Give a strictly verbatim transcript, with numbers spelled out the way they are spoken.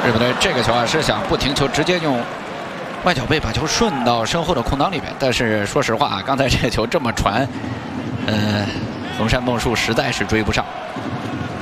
日本队这个球啊是想不停球，直接用外脚背把球顺到身后的空当里面。但是说实话，刚才这个球这么传，呃，横山梦树实在是追不上。